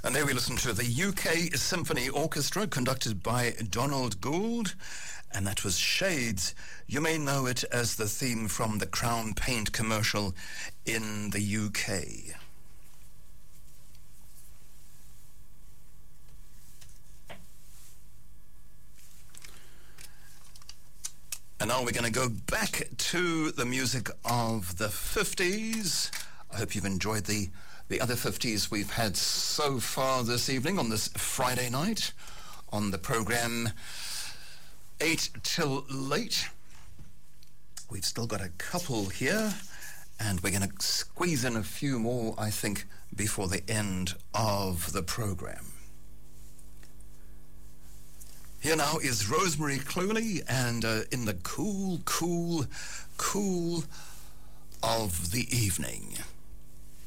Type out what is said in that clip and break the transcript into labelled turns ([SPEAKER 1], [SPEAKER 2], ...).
[SPEAKER 1] And there we listen to the UK Symphony Orchestra conducted by Donald Gould, and that was Shades. You may know it as the theme from the Crown Paint commercial in the UK. And now we're going to go back to the music of the 50s. I hope you've enjoyed the other 50s we've had so far this evening on this Friday night on the program 8 till late. We've still got a couple here, and we're going to squeeze in a few more, I think, before the end of the program. Here now is Rosemary Clooney, and in the cool of the evening.